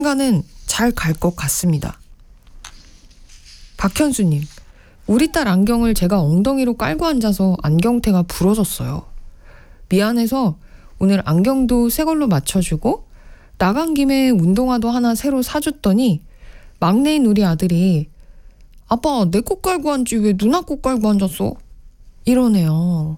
가는 잘 갈 것 같습니다. 박현수님, 우리 딸 안경을 제가 엉덩이로 깔고 앉아서 안경테가 부러졌어요. 미안해서 오늘 안경도 새 걸로 맞춰주고 나간 김에 운동화도 하나 새로 사줬더니 막내인 우리 아들이 아빠 내 거 깔고 앉지 왜 누나 거 깔고 앉았어? 이러네요.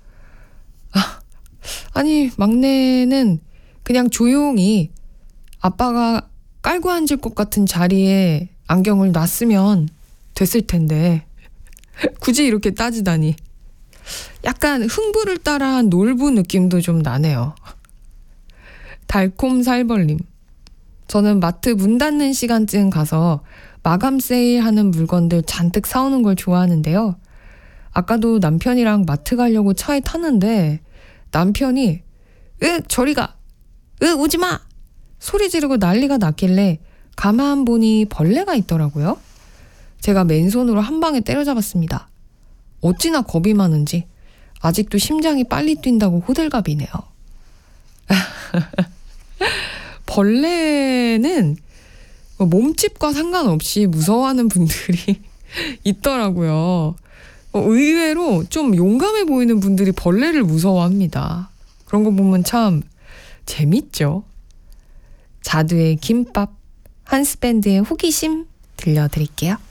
아니 막내는 그냥 조용히 아빠가 깔고 앉을 것 같은 자리에 안경을 놨으면 됐을 텐데 굳이 이렇게 따지다니. 약간 흥부를 따라한 놀부 느낌도 좀 나네요. 달콤 살벌님, 저는 마트 문 닫는 시간쯤 가서 마감 세일하는 물건들 잔뜩 사오는 걸 좋아하는데요. 아까도 남편이랑 마트 가려고 차에 탔는데 남편이 저리 가! 오지마! 소리 지르고 난리가 났길래 가만 보니 벌레가 있더라고요. 제가 맨손으로 한 방에 때려잡았습니다. 어찌나 겁이 많은지 아직도 심장이 빨리 뛴다고 호들갑이네요. 벌레는 몸집과 상관없이 무서워하는 분들이 있더라고요. 의외로 좀 용감해 보이는 분들이 벌레를 무서워합니다. 그런 거 보면 참 재밌죠. 자두의 김밥, 한스밴드의 호기심 들려드릴게요.